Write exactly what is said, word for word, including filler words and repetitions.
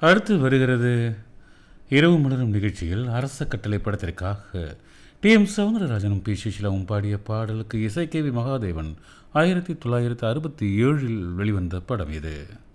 அடுத்து வருகிறது இரவு மலரும் நிகழ்ச்சியில் அரச கட்டளை படத்திற்காக டி எம் சவுந்தரராஜனும் பி சுஷிலாவும் பாடிய பாடலுக்கு இசை கே வி மகாதேவன் ஆயிரத்தி தொள்ளாயிரத்தி அறுபத்தி ஏழில் வெளிவந்த படம் இது.